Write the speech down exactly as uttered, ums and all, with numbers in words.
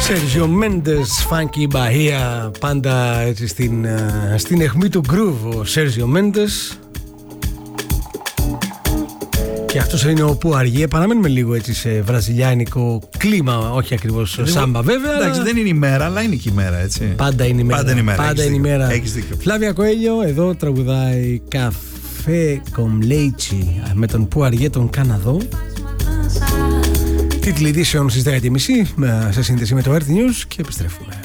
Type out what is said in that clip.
Sergio Mendes, Funky Bahia, πάντα έτσι στην, στην αιχμή του groove ο Sergio Mendes. Και αυτός είναι ο Πουαριέ. Παραμένουμε λίγο έτσι σε βραζιλιάνικο κλίμα, όχι ακριβώς σάμπα βέβαια. Εντάξει, δεν είναι η μέρα, αλλά είναι και η μέρα, έτσι. Πάντα είναι η μέρα. Πάντα είναι η μέρα. Πάντα είναι η μέρα. Φλάβια Κοέλιο, εδώ τραγουδάει Café con Leche με τον Πουαριέ, τον Καναδό. Τίτλοι ειδήσεων στις δέκα και μισή σε σύνδεση με το Earth News και επιστρέφουμε.